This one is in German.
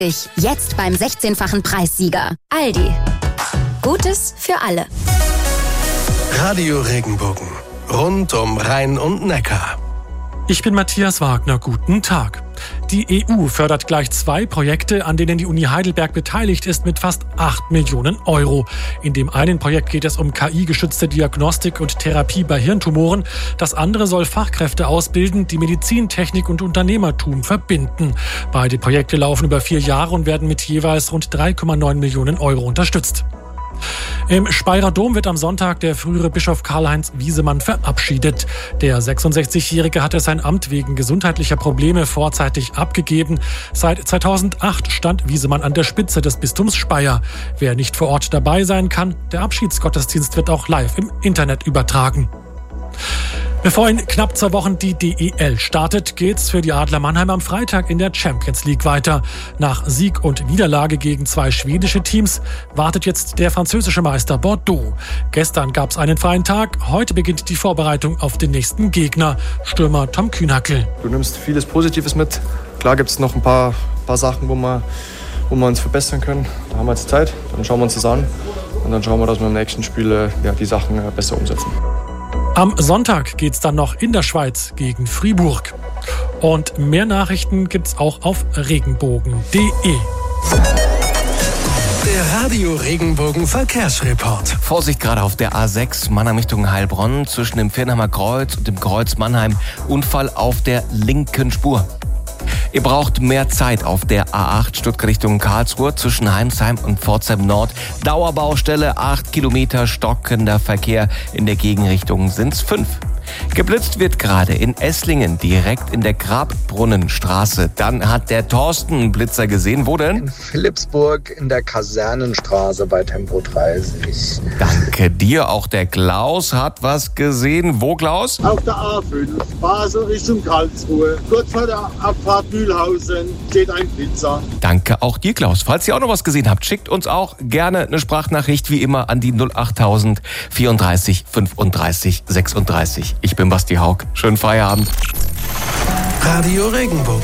Jetzt beim 16-fachen Preissieger. Aldi. Gutes für alle. Radio Regenbogen. Rund um Rhein und Neckar. Ich bin Matthias Wagner. Guten Tag. Die EU fördert gleich 2 Projekte, an denen die Uni Heidelberg beteiligt ist, mit fast 8 Millionen Euro. In dem einen Projekt geht es um KI-gestützte Diagnostik und Therapie bei Hirntumoren. Das andere soll Fachkräfte ausbilden, die Medizin, Technik und Unternehmertum verbinden. Beide Projekte laufen über 4 Jahre und werden mit jeweils rund 3,9 Millionen Euro unterstützt. Im Speyerer Dom wird am Sonntag der frühere Bischof Karl-Heinz Wiesemann verabschiedet. Der 66-Jährige hatte sein Amt wegen gesundheitlicher Probleme vorzeitig abgegeben. Seit 2008 stand Wiesemann an der Spitze des Bistums Speyer. Wer nicht vor Ort dabei sein kann, der Abschiedsgottesdienst wird auch live im Internet übertragen. Bevor in knapp 2 Wochen die DEL startet, geht's für die Adler Mannheim am Freitag in der Champions League weiter. Nach Sieg und Niederlage gegen 2 schwedische Teams wartet jetzt der französische Meister Bordeaux. Gestern gab's einen freien Tag, heute beginnt die Vorbereitung auf den nächsten Gegner, Stürmer Tom Kühnhackl. Du nimmst vieles Positives mit. Klar gibt's noch ein paar Sachen, wo wir uns verbessern können. Da haben wir jetzt Zeit, dann schauen wir uns das an und dann schauen wir, dass wir im nächsten Spiel die Sachen besser umsetzen. Am Sonntag geht's dann noch in der Schweiz gegen Fribourg. Und mehr Nachrichten gibt's auch auf regenbogen.de. Der Radio Regenbogen Verkehrsreport. Vorsicht gerade auf der A6 Mannheim Richtung Heilbronn zwischen dem Viernheimer Kreuz und dem Kreuz Mannheim. Unfall auf der linken Spur. Ihr braucht mehr Zeit auf der A8 Stuttgart Richtung Karlsruhe zwischen Heimsheim und Pforzheim Nord. Dauerbaustelle, 8 Kilometer stockender Verkehr. In der Gegenrichtung sind's 5. Geblitzt wird gerade in Esslingen, direkt in der Grabbrunnenstraße. Dann hat der Thorsten einen Blitzer gesehen. Wo denn? In Philippsburg in der Kasernenstraße bei Tempo 30. Danke dir. Auch der Klaus hat was gesehen. Wo, Klaus? Auf der A5, Basel Richtung Karlsruhe. Kurz vor der Abfahrt Mühlhausen steht ein Blitzer. Danke auch dir, Klaus. Falls ihr auch noch was gesehen habt, schickt uns auch gerne eine Sprachnachricht, wie immer, an die 08000 34 35 36. Ich bin Basti Haug. Schönen Feierabend. Radio Regenbogen.